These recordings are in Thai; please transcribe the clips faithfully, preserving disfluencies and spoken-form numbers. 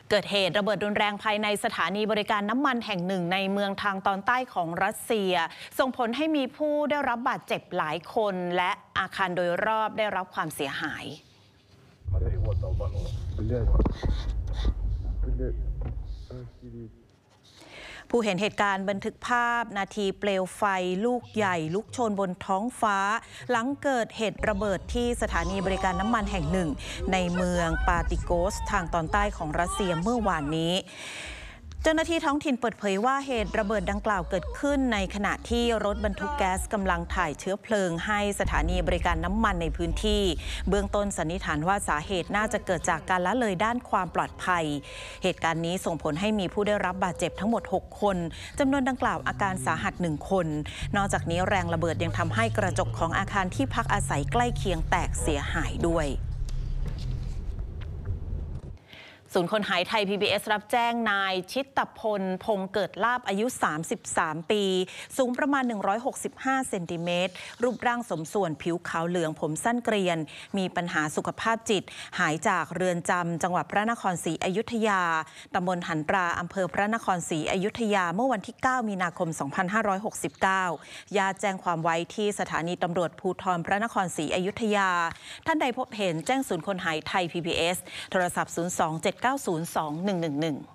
เกิดเหตุระเบิดรุนแรงภายในสถานีบริการน้ำมันแห่งหนึ่งในเมืองทางตอนใต้ของรัสเซียส่งผลให้มีผู้ได้รับบาดเจ็บหลายคนและอาคารโดยรอบได้รับความเสียหายผู้เห็นเหตุการณ์บันทึกภาพนาทีเปลวไฟลูกใหญ่ลุกโชนบนท้องฟ้าหลังเกิดเหตุระเบิดที่สถานีบริการน้ำมันแห่งหนึ่งในเมืองปาติโกสทางตอนใต้ของรัสเซียเมื่อวานนี้เจ้าหน้าที่ท้องถิ่นเปิดเผยว่าเหตุระเบิดดังกล่าวเกิดขึ้นในขณะที่รถบรรทุกแก๊สกำลังถ่ายเชื้อเพลิงให้สถานีบริการน้ำมันในพื้นที่เบื้องต้นสันนิษฐานว่าสาเหตุน่าจะเกิดจากการละเลยด้านความปลอดภัยเหตุการณ์นี้ส่งผลให้มีผู้ได้รับบาดเจ็บทั้งหมดหกคนจำนวนดังกล่าวอาการสาหัสหนึ่งคนนอกจากนี้แรงระเบิดยังทำให้กระจกของอาคารที่พักอาศัยใกล้เคียงแตกเสียหายด้วยศูนย์คนหายไทย พี บี เอส รับแจ้งนายชิตตพลพงเกิดลาภอายุสามสิบสามปีสูงประมาณหนึ่งร้อยหกสิบห้าเซนติเมตรรูปร่างสมส่วนผิวขาวเหลืองผมสั้นเกรียนมีปัญหาสุขภาพจิตหายจากเรือนจำจังหวัดพระนครศรีอยุธยาตำบลหันตราอำเภอพระนครศรีอยุธยาเมื่อวันที่เก้ามีนาคมสองพันห้าร้อยหกสิบเก้าญาติแจ้งความไว้ที่สถานีตำรวจภูธรพระนครศรีอยุธยาท่านใดพบเห็นแจ้งศูนย์คนหายไทย พี บี เอส โทรศัพท์ศูนย์ สอง เจ็ด เก้า ศูนย์ สอง หนึ่ง หนึ่ง หนึ่ง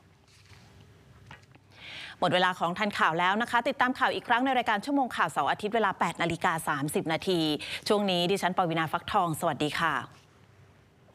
หมดเวลาของทันข่าวแล้วนะคะติดตามข่าวอีกครั้งในรายการชั่วโมงข่าวเสาร์อาทิตย์เวลา แปดนาฬิกาสามสิบนาทีช่วงนี้ดิฉันปวีณาฟักทองสวัสดีค่ะ